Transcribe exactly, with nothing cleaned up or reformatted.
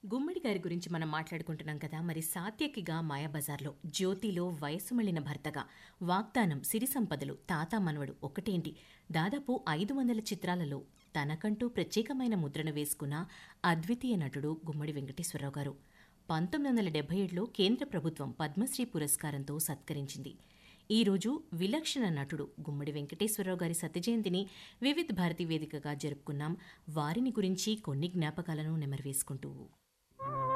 గుమ్మడి గారి గురించి మనం మాట్లాడుకుంటున్నాం కదా. మరి సాత్యకిగా మాయాబజార్లో, జ్యోతిలో వయసు మళ్లిన భర్తగా, వాగ్దానం, సిరి సంపదలు, తాత మనవడు ఒకటేంటి దాదాపు ఐదు వందల చిత్రాలలో తనకంటూ ప్రత్యేకమైన ముద్రను వేసుకున్న అద్వితీయ నటుడు గుమ్మడి వెంకటేశ్వరరావు గారు. పంతొమ్మిది వందల డెబ్బై ఏడులో కేంద్ర ప్రభుత్వం పద్మశ్రీ పురస్కారంతో సత్కరించింది. ఈ రోజు విలక్షణ నటుడు గుమ్మడి వెంకటేశ్వరరావు గారి సత్య జయంతిని వివిధ భారతి వేదికగా జరుపుకున్నాం. వారిని గురించి కొన్ని జ్ఞాపకాలను నెమరువేసుకుంటూ